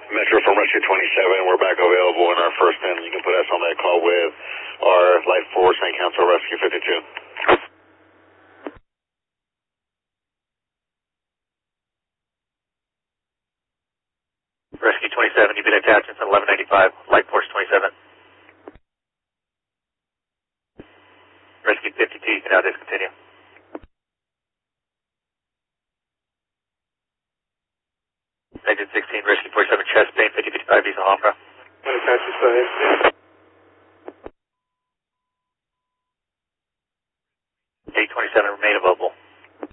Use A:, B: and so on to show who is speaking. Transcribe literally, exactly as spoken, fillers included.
A: Metro from Rescue twenty-seven, we're back available in our first pin. You can put us on that call with our Life Force and Council Rescue fifty-two.
B: Rescue twenty-seven, you've been attached since eleven ninety-five, Life Force twenty-seven. Rescue fifty-two, you can now discontinue. Engine sixteen, Rescue forty-seven, chest pain, fifty fifty-five, diesel Alpha.
C: Unattached,